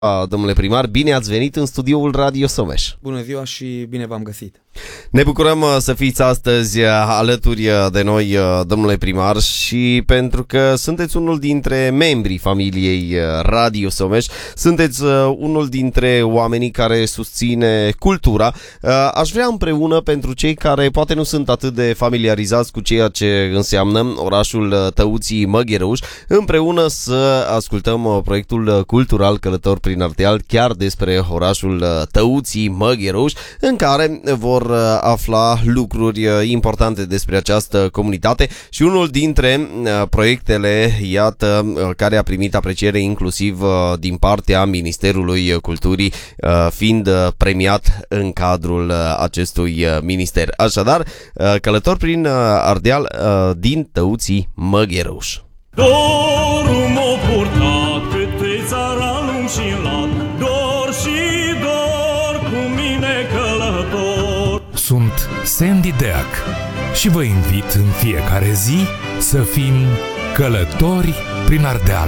Domnule primar, bine ați venit în studioul Radio Someș. Bună ziua și bine v-am găsit. Ne bucurăm să fiți astăzi alături de noi, domnule primar, și pentru că sunteți unul dintre membrii familiei Radio Someș, sunteți unul dintre oamenii care susține cultura. Aș vrea împreună, pentru cei care poate nu sunt atât de familiarizați cu ceea ce înseamnă orașul Tăuții Măghereuș, împreună să ascultăm proiectul cultural Călător prin Ardeal, chiar despre orașul Tăuții Măghereuș, în care vor afla lucruri importante despre această comunitate și unul dintre proiectele, iată, care a primit apreciere inclusiv din partea Ministerului Culturii, fiind premiat în cadrul acestui minister. Așadar, Călător prin Ardeal din Tăuții Măghereuș. Dorul m-a purtat câte țara lung și lat, dor și dor cu mine călător. Sunt Sandy Deac și vă invit în fiecare zi să fim călători prin Ardeal.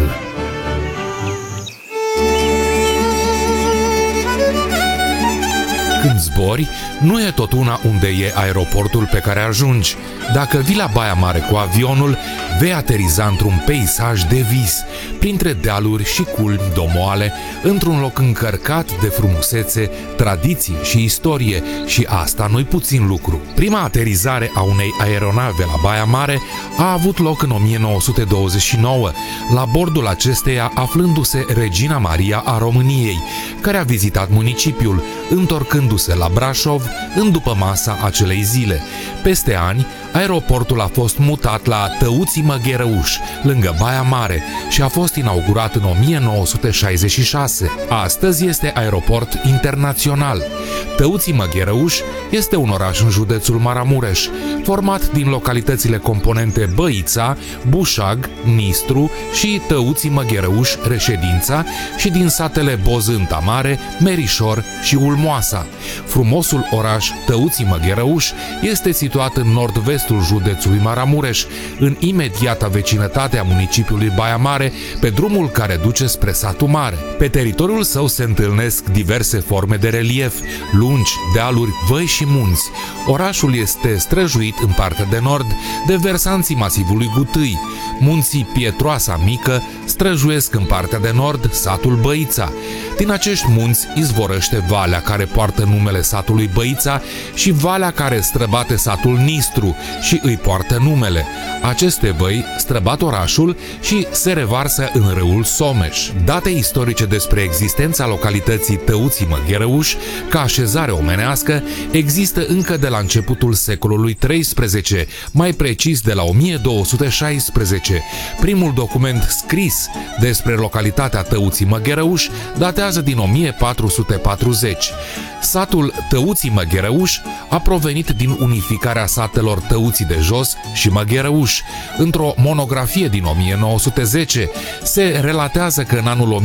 Când zbori, nu e tot una unde e aeroportul pe care ajungi. Dacă vii la Baia Mare cu avionul, vei ateriza într-un peisaj de vis, printre dealuri și culmi domoale, într-un loc încărcat de frumusețe, tradiție și istorie, și asta nu-i puțin lucru. Prima aterizare a unei aeronave la Baia Mare a avut loc în 1929, la bordul acesteia aflându-se Regina Maria a României, care a vizitat municipiul, întorcându-se la Brașov în dupămasa acelei zile. Peste ani, aeroportul a fost mutat la Tăuții Măghereuș, lângă Baia Mare, și a fost inaugurat în 1966. Astăzi este aeroport internațional. Tăuții Măghereuș este un oraș în județul Maramureș, format din localitățile componente Băița, Bușag, Nistru și Tăuții Măghereuș, Reședința, și din satele Bozânta Mare, Merișor și Ulmoasa. Frumosul oraș Tăuții Măghereuș este situat în nord-vestul județului Maramureș, în imediata vecinătate a municipiului Baia Mare, pe drumul care duce spre satul mare. Pe teritoriul său se întâlnesc diverse forme de relief, lungi, dealuri, văi și munți. Orașul este străjuit în partea de nord de versanții masivului Gutâi. Munții Pietroasa Mică străjuiesc în partea de nord satul Băița. Din acești munți izvorăște valea care poartă numele satului Băița și valea care străbate satul Nistru și îi poartă numele. Aceste văi străbat orașul și se revarsă în râul Someș. Date istorice despre existența localității Tăuții Măghereuș ca așezare omenească există încă de la începutul secolului XIII, mai precis de la 1216. Primul document scris despre localitatea Tăuții Măghereuș datează din 1440. Satul Tăuții Măghereuș a provenit din unificarea satelor Tăuții de Jos și Măghereuș. Într-o monografie din 1910 se relatează că în anul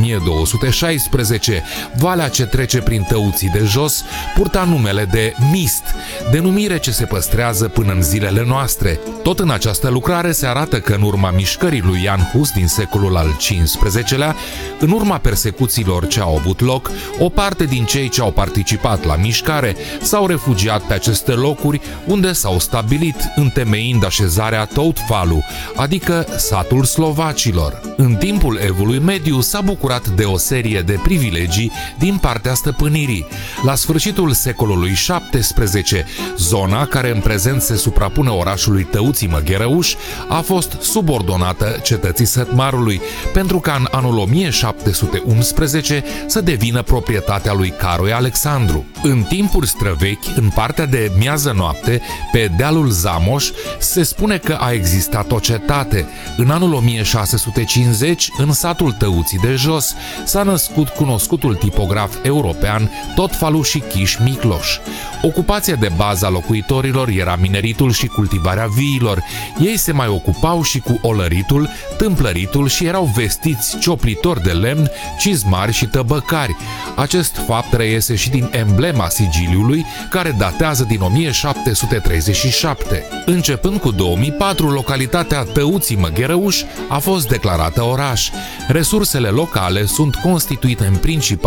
1216 valea ce trece prin Tăuții de Jos purta numele de Mist, denumire ce se păstrează până în zilele noastre. Tot în această lucrare se arată că în urma mișcării lui Jan Hus din secolul al XV-lea, în urma persecuțiilor ce au avut loc, o parte din cei ce au participat la mișcare s-au refugiat pe aceste locuri, unde s-au stabilit, întemeind așezarea Toutfalu, adică satul slovacilor. În timpul Evului Mediu s-a bucurat de o serie de privilegii din partea stăpânirii. La sfârșitul secolului XVII, zona care în prezent se suprapune orașului Tăuții Măghereuș a fost subordonată cetății Sătmarului, pentru ca în anul 1711 să devină proprietatea lui Caroi Alexandru. În timpuri străvechi, în partea de miază noapte, pe dealul Zamoș, se spune că a existat o cetate. În anul 1650, în satul Tăuții de Jos, s-a născut cunoscutul tipograf european Totfalu și Chiș Micloș. Ocupația de bază a locuitorilor era mineritul și cultivarea viilor. Ei se mai ocupau și cu olăritul, tâmplăritul și erau vestiți cioplitori de lemn, cizmari și tăbări Băcari. Acest fapt reiese și din emblema sigiliului, care datează din 1737. Începând cu 2004, localitatea Tăuții Măgherăuș a fost declarată oraș. Resursele locale sunt constituite în principal